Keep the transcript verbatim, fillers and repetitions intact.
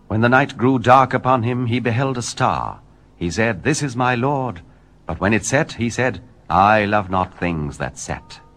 When the night grew dark upon him, he beheld a star. He said, This is my Lord. But when it set, he said, I love not things that set.